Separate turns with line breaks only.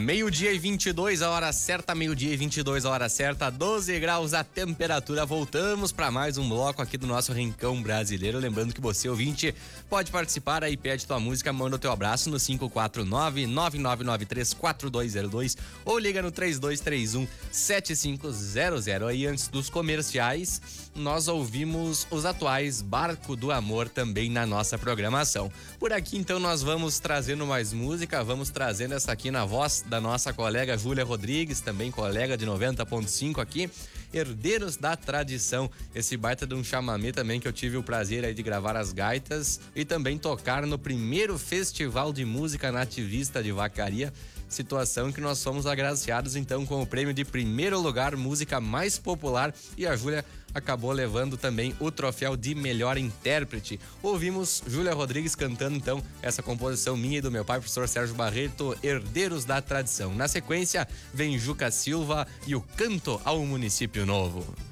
Meio-dia e 22, a hora certa, meio-dia e 22, a hora certa, 12 graus a temperatura. Voltamos para mais um bloco aqui do nosso Rincão Brasileiro. Lembrando que você, ouvinte, pode participar aí, pede tua música, manda o teu abraço no 549-9993-4202 ou liga no 3231-7500. Aí antes dos comerciais, nós ouvimos os atuais Barco do Amor também na nossa programação. Por aqui, então, nós vamos trazendo mais música, vamos trazendo essa aqui na voz da nossa colega Júlia Rodrigues, também colega de 90.5 aqui, Herdeiros da Tradição, esse baita de um chamamé também que eu tive o prazer aí de gravar as gaitas e também tocar no primeiro Festival de Música Nativista de Vacaria, situação que nós somos agraciados então com o prêmio de primeiro lugar, música mais popular, e a Júlia acabou levando também o troféu de melhor intérprete. Ouvimos Júlia Rodrigues cantando então essa composição minha e do meu pai, professor Sérgio Barreto, Herdeiros da Tradição. Na sequência vem Juca Silva e o Canto ao Município Novo.